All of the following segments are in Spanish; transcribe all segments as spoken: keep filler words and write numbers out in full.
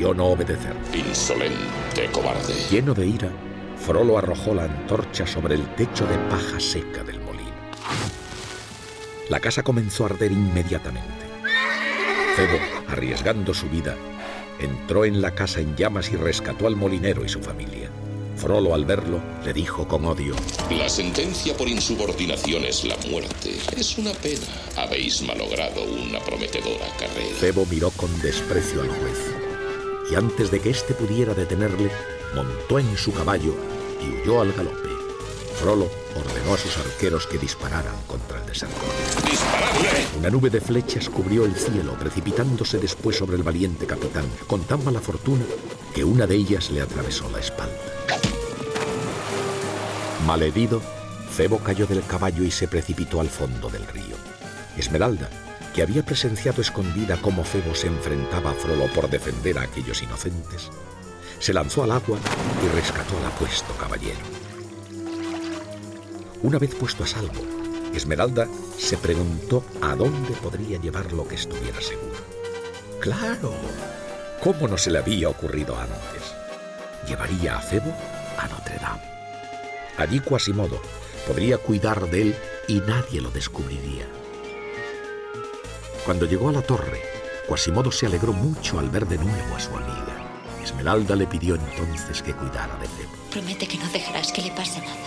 prefirió no obedecer. Insolente cobarde. Lleno de ira, Frollo arrojó la antorcha sobre el techo de paja seca del molino. La casa comenzó a arder inmediatamente. Febo, arriesgando su vida, entró en la casa en llamas y rescató al molinero y su familia. Frollo, al verlo, le dijo con odio: La sentencia por insubordinación es la muerte. Es una pena. Habéis malogrado una prometedora carrera. Febo miró con desprecio al juez, y antes de que éste pudiera detenerle, montó en su caballo y huyó al galope. Frollo ordenó a sus arqueros que dispararan contra el desertor. ¡Disparadle! Una nube de flechas cubrió el cielo, precipitándose después sobre el valiente capitán, con tan mala fortuna que una de ellas le atravesó la espalda. Malherido, Febo cayó del caballo y se precipitó al fondo del río. Esmeralda, que había presenciado escondida cómo Febo se enfrentaba a Frollo por defender a aquellos inocentes, se lanzó al agua y rescató al apuesto caballero. Una vez puesto a salvo, Esmeralda se preguntó a dónde podría llevar lo que estuviera seguro. ¡Claro! ¿Cómo no se le había ocurrido antes? Llevaría a Febo a Notre Dame. Allí Quasimodo podría cuidar de él y nadie lo descubriría. Cuando llegó a la torre, Quasimodo se alegró mucho al ver de nuevo a su amiga. Esmeralda le pidió entonces que cuidara de Febo. Promete que no dejarás que le pase nada.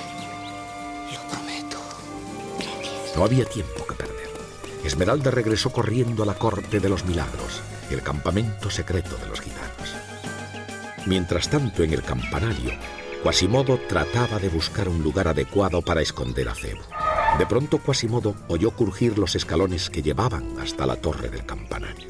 Lo prometo. Gracias. No había tiempo que perder. Esmeralda regresó corriendo a la corte de los milagros, el campamento secreto de los gitanos. Mientras tanto, en el campanario, Quasimodo trataba de buscar un lugar adecuado para esconder a Febo. De pronto Quasimodo oyó crujir los escalones que llevaban hasta la torre del campanario.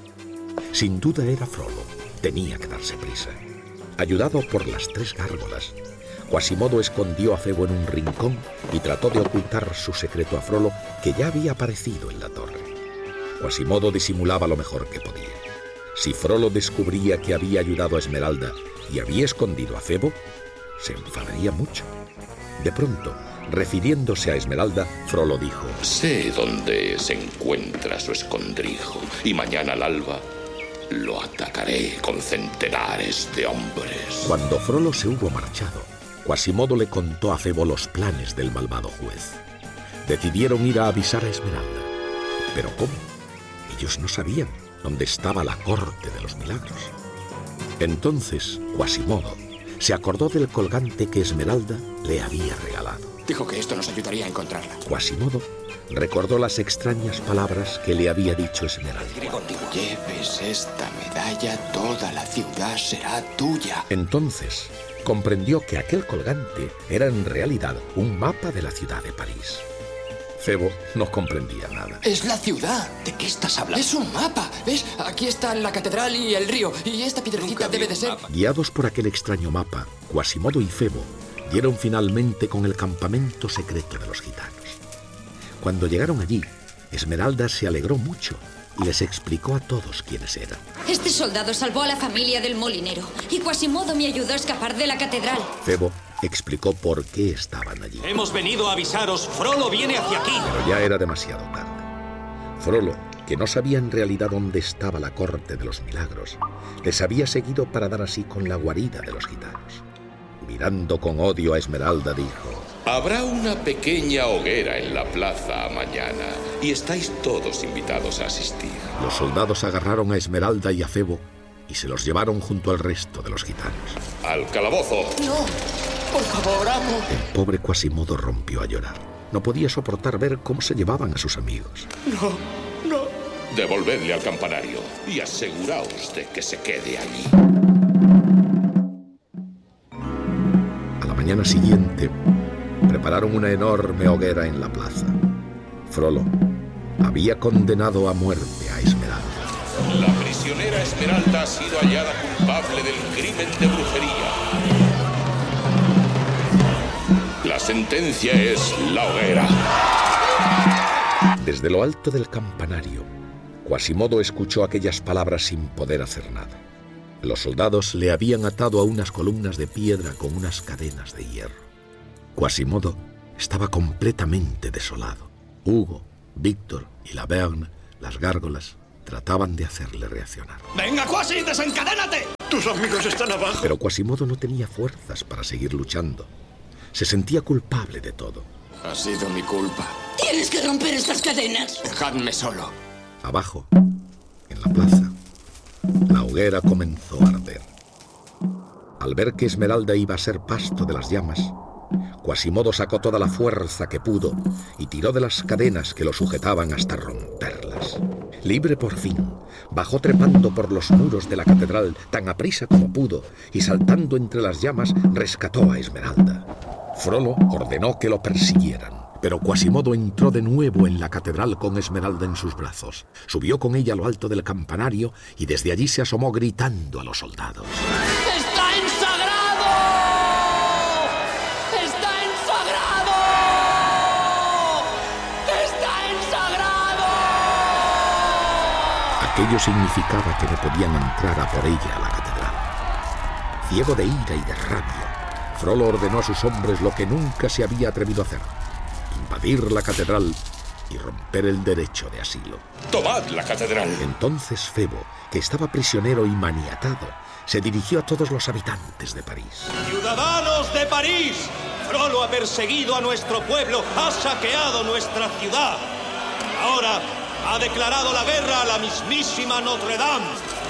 Sin duda era Frollo. Tenía que darse prisa. Ayudado por las tres gárgolas, Quasimodo escondió a Febo en un rincón y trató de ocultar su secreto a Frollo, que ya había aparecido en la torre. Quasimodo disimulaba lo mejor que podía. Si Frollo descubría que había ayudado a Esmeralda y había escondido a Febo, se enfadaría mucho. De pronto, refiriéndose a Esmeralda, Frollo dijo: Sé dónde se encuentra su escondrijo, y mañana al alba lo atacaré con centenares de hombres. Cuando Frollo se hubo marchado, Quasimodo le contó a Febo los planes del malvado juez. Decidieron ir a avisar a Esmeralda. ¿Pero cómo? Ellos no sabían dónde estaba la corte de los milagros. Entonces, Quasimodo se acordó del colgante que Esmeralda le había regalado. Dijo que esto nos ayudaría a encontrarla. Quasimodo recordó las extrañas palabras que le había dicho Esmeralda. Lleves esta medalla, toda la ciudad será tuya. Entonces comprendió que aquel colgante era en realidad un mapa de la ciudad de París. Febo no comprendía nada. Es la ciudad. ¿De qué estás hablando? Es un mapa. ¿Ves? Aquí están la catedral y el río. Y esta piedrecita debe de ser... Mapa. Guiados por aquel extraño mapa, Quasimodo y Febo dieron finalmente con el campamento secreto de los gitanos. Cuando llegaron allí, Esmeralda se alegró mucho y les explicó a todos quiénes eran. Este soldado salvó a la familia del molinero y Quasimodo me ayudó a escapar de la catedral. Febo explicó por qué estaban allí. Hemos venido a avisaros. Frollo viene hacia aquí. Pero ya era demasiado tarde. Frollo, que no sabía en realidad dónde estaba la corte de los milagros, les había seguido para dar así con la guarida de los gitanos. Mirando con odio a Esmeralda, dijo: Habrá una pequeña hoguera en la plaza mañana y estáis todos invitados a asistir. Los soldados agarraron a Esmeralda y a Febo y se los llevaron junto al resto de los gitanos. ¡Al calabozo! No, por favor, amo. El pobre Quasimodo rompió a llorar. No podía soportar ver cómo se llevaban a sus amigos. No, no. Devolvedle al campanario y aseguraos de que se quede allí. A la mañana siguiente, prepararon una enorme hoguera en la plaza. Frollo había condenado a muerte a Esmeralda. La prisionera Esmeralda ha sido hallada culpable del crimen de brujería. La sentencia es la hoguera. Desde lo alto del campanario, Quasimodo escuchó aquellas palabras sin poder hacer nada. Los soldados le habían atado a unas columnas de piedra con unas cadenas de hierro. Quasimodo estaba completamente desolado. Hugo, Víctor y Laverne, las gárgolas, trataban de hacerle reaccionar. ¡Venga, Quasi, desencadénate! Tus amigos están abajo. Pero Quasimodo no tenía fuerzas para seguir luchando. Se sentía culpable de todo. Ha sido mi culpa. ¡Tienes que romper estas cadenas! Dejadme solo. Abajo, en la plaza, la hoguera comenzó a arder. Al ver que Esmeralda iba a ser pasto de las llamas, Quasimodo sacó toda la fuerza que pudo y tiró de las cadenas que lo sujetaban hasta romperlas. Libre por fin, bajó trepando por los muros de la catedral tan aprisa como pudo y saltando entre las llamas rescató a Esmeralda. Frollo ordenó que lo persiguieran, pero Quasimodo entró de nuevo en la catedral con Esmeralda en sus brazos. Subió con ella a lo alto del campanario y desde allí se asomó gritando a los soldados. ¡Está ensagrado! ¡Está ensagrado! ¡Está ensagrado! Aquello significaba que no podían entrar a por ella a la catedral. Ciego de ira y de rabia, Frollo ordenó a sus hombres lo que nunca se había atrevido a hacer: invadir la catedral y romper el derecho de asilo. ¡Tomad la catedral! Entonces Febo, que estaba prisionero y maniatado, se dirigió a todos los habitantes de París. ¡Ciudadanos de París! Frollo ha perseguido a nuestro pueblo, ha saqueado nuestra ciudad. Ahora ha declarado la guerra a la mismísima Notre Dame.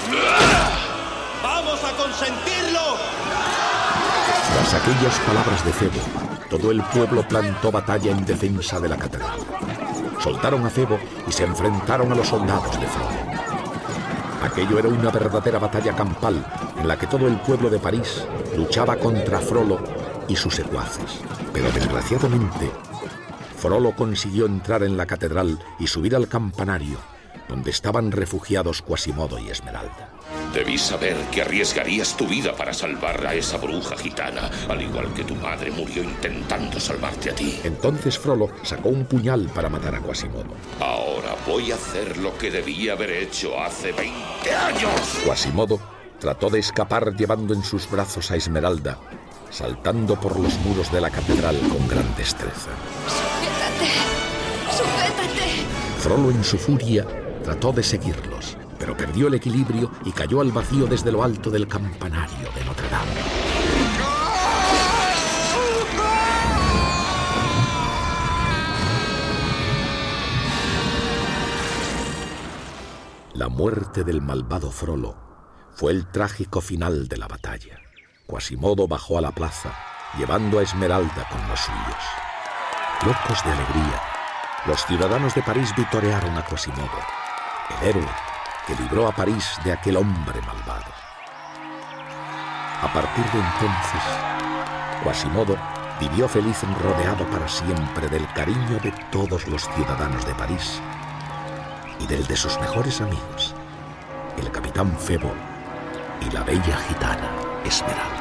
¡Vamos a consentirlo! Tras aquellas palabras de Febo, todo el pueblo plantó batalla en defensa de la catedral. Soltaron a Febo y se enfrentaron a los soldados de Frollo. Aquello era una verdadera batalla campal en la que todo el pueblo de París luchaba contra Frollo y sus secuaces. Pero desgraciadamente, Frollo consiguió entrar en la catedral y subir al campanario, donde estaban refugiados Quasimodo y Esmeralda. Debí saber que arriesgarías tu vida para salvar a esa bruja gitana, al igual que tu madre murió intentando salvarte a ti. Entonces Frollo sacó un puñal para matar a Quasimodo. Ahora voy a hacer lo que debí haber hecho hace veinte años. Quasimodo trató de escapar llevando en sus brazos a Esmeralda, saltando por los muros de la catedral con gran destreza. ¡Sujétate! ¡Sujétate! Frollo, en su furia, trató de seguirlos, pero perdió el equilibrio y cayó al vacío desde lo alto del campanario de Notre Dame. La muerte del malvado Frollo fue el trágico final de la batalla. Quasimodo bajó a la plaza, llevando a Esmeralda con los suyos. Locos de alegría, los ciudadanos de París vitorearon a Quasimodo, el héroe que libró a París de aquel hombre malvado. A partir de entonces, Quasimodo vivió feliz rodeado para siempre del cariño de todos los ciudadanos de París y del de sus mejores amigos, el capitán Febo y la bella gitana Esmeralda.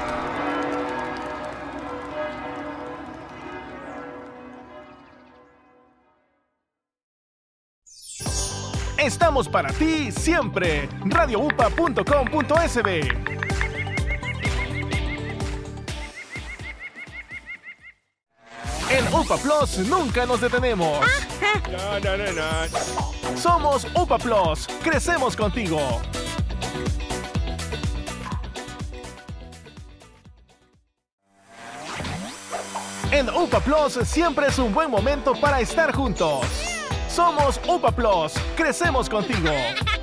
Estamos para ti siempre. radio u p a punto com punto s b. En U P A Plus nunca nos detenemos. No, no, no, no. Somos U P A Plus. Crecemos contigo. En U P A Plus siempre es un buen momento para estar juntos. Somos U P A Plus. Crecemos contigo.